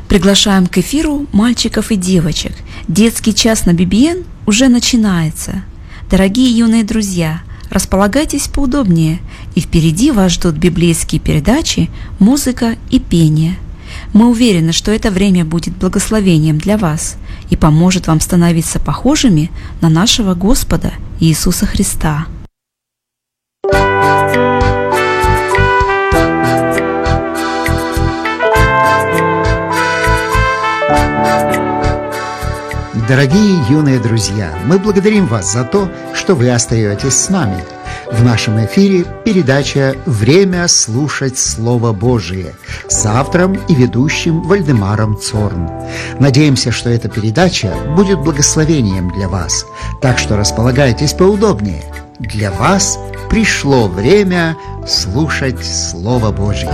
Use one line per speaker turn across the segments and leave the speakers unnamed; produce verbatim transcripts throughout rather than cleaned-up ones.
Приглашаем к эфиру мальчиков и девочек. Детский час на би би эн уже начинается. Дорогие юные друзья, располагайтесь поудобнее, и впереди вас ждут библейские передачи, музыка и пение. Мы уверены, что это время будет благословением для вас и поможет вам становиться похожими на нашего Господа Иисуса Христа.
Дорогие юные друзья, мы благодарим вас за то, что вы остаетесь с нами. В нашем эфире передача «Время слушать Слово Божие» с автором и ведущим Вальдемаром Цорн. Надеемся, что эта передача будет благословением для вас, так что располагайтесь поудобнее. Для вас пришло время слушать Слово Божие.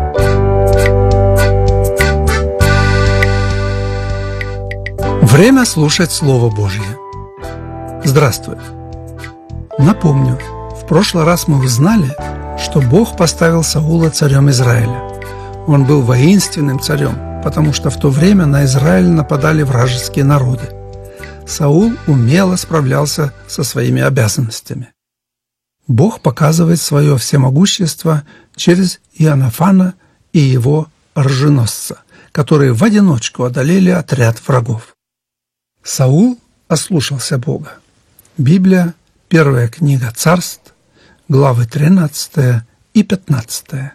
Время слушать Слово Божье. Здравствуй. Напомню, в прошлый раз мы узнали, что Бог поставил Саула царем Израиля. Он был воинственным царем, потому что в то время на Израиль нападали вражеские народы. Саул умело справлялся со своими обязанностями. Бог показывает свое всемогущество через Иоаннафана и его оруженосца, которые в одиночку одолели отряд врагов. Саул ослушался Бога. Библия, первая книга Царств, главы тринадцатая и пятнадцатая.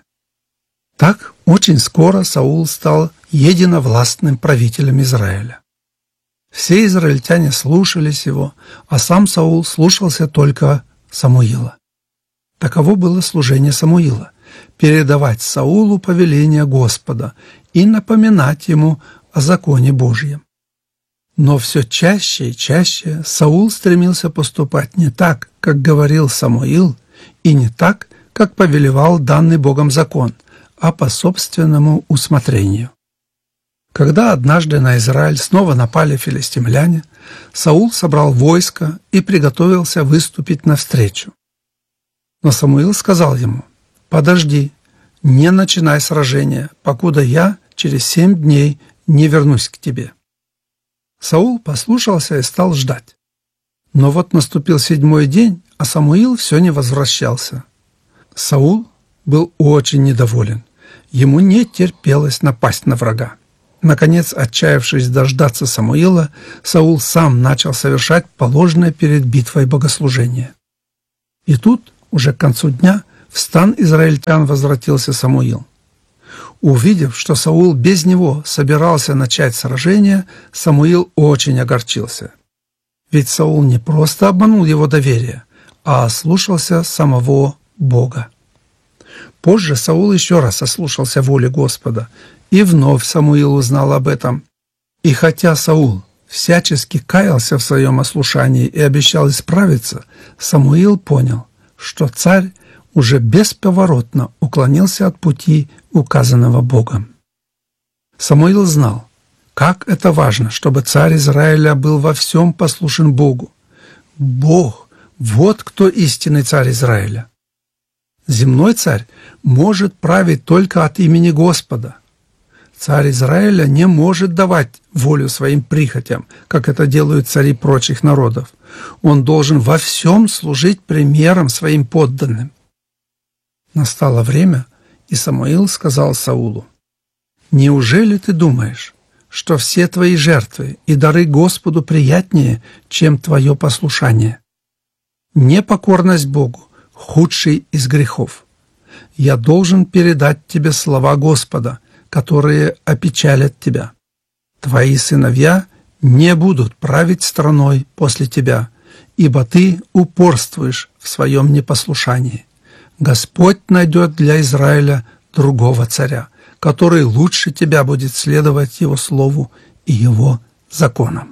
Так, очень скоро Саул стал единовластным правителем Израиля. Все израильтяне слушались его, а сам Саул слушался только Самуила. Таково было служение Самуила – передавать Саулу повеления Господа и напоминать ему о законе Божьем. Но все чаще и чаще Саул стремился поступать не так, как говорил Самуил, и не так, как повелевал данный Богом закон, а по собственному усмотрению. Когда однажды на Израиль снова напали филистимляне, Саул собрал войско и приготовился выступить навстречу. Но Самуил сказал ему: «Подожди, не начинай сражение, покуда я через семь дней не вернусь к тебе». Саул послушался и стал ждать. Но вот наступил седьмой день, а Самуил все не возвращался. Саул был очень недоволен. Ему не терпелось напасть на врага. Наконец, отчаявшись дождаться Самуила, Саул сам начал совершать положенное перед битвой богослужение. И тут, уже к концу дня, в стан израильтян возвратился Самуил. Увидев, что Саул без него собирался начать сражение, Самуил очень огорчился. Ведь Саул не просто обманул его доверие, а ослушался самого Бога. Позже Саул еще раз ослушался воли Господа, и вновь Самуил узнал об этом. И хотя Саул всячески каялся в своем ослушании и обещал исправиться, Самуил понял, что царь уже бесповоротно уклонился от пути, указанного Богом. Самуил знал, как это важно, чтобы царь Израиля был во всем послушен Богу. Бог – вот кто истинный царь Израиля. Земной царь может править только от имени Господа. Царь Израиля не может давать волю своим прихотям, как это делают цари прочих народов. Он должен во всем служить примером своим подданным. Настало время, и Самуил сказал Саулу: «Неужели ты думаешь, что все твои жертвы и дары Господу приятнее, чем твое послушание? Непокорность Богу – худший из грехов. Я должен передать тебе слова Господа, которые опечалят тебя. Твои сыновья не будут править страной после тебя, ибо ты упорствуешь в своем непослушании. Господь найдет для Израиля другого царя, который лучше тебя будет следовать его слову и его законам».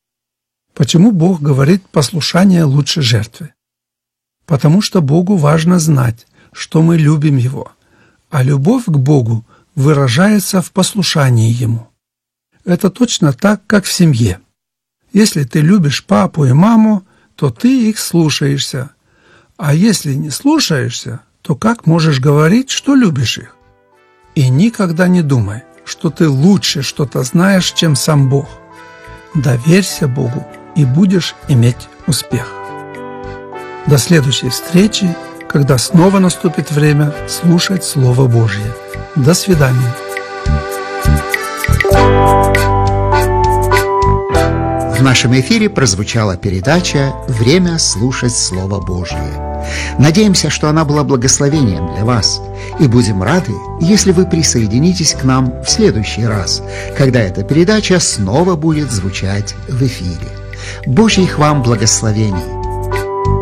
Почему Бог говорит послушание лучше жертвы? Потому что Богу важно знать, что мы любим Его, а любовь к Богу выражается в послушании Ему. Это точно так, как в семье. Если ты любишь папу и маму, то ты их слушаешься, а если не слушаешься, то как можешь говорить, что любишь их? И никогда не думай, что ты лучше что-то знаешь, чем сам Бог. Доверься Богу и будешь иметь успех. До следующей встречи, когда снова наступит время слушать Слово Божье. До свидания.
В нашем эфире прозвучала передача «Время слушать Слово Божие». Надеемся, что она была благословением для вас, и будем рады, если вы присоединитесь к нам в следующий раз, когда эта передача снова будет звучать в эфире. Божьих вам благословений!